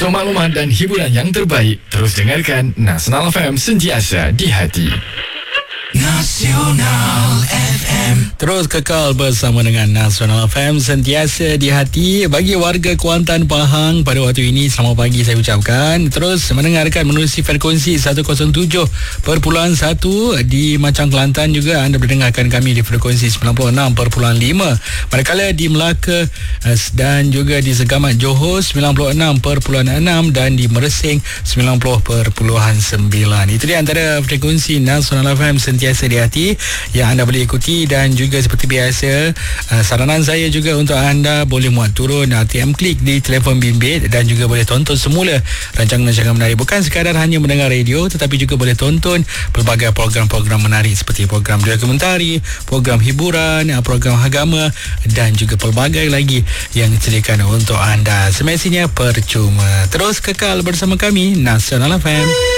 Untuk maklumat dan hiburan yang terbaik, terus dengarkan Nasional FM, sentiasa di hati. Nasional FM. Terus kekal bersama dengan Nasional FM, sentiasa di hati. Bagi warga Kuantan, Pahang, pada waktu ini selamat pagi saya ucapkan. Terus mendengarkan menerusi frekuensi 107.1 di Macang, Kelantan juga anda mendengarkan kami di frekuensi 96.5. Manakala di Melaka dan juga di Segamat Johor 96.6 dan di Mersing 90.9. Itu dia antara frekuensi Nasional FM sentiasa di hati yang anda boleh ikuti. Dan juga seperti biasa, saranan saya juga untuk anda boleh muat turun ATM Klik di telefon bimbit dan juga boleh tonton semula rancangan-rancangan menarik. Bukan sekadar hanya mendengar radio, tetapi juga boleh tonton pelbagai program-program menarik seperti program dokumentari, program hiburan, program agama dan juga pelbagai lagi yang disediakan untuk anda. Semestinya percuma. Terus kekal bersama kami Nasional FM.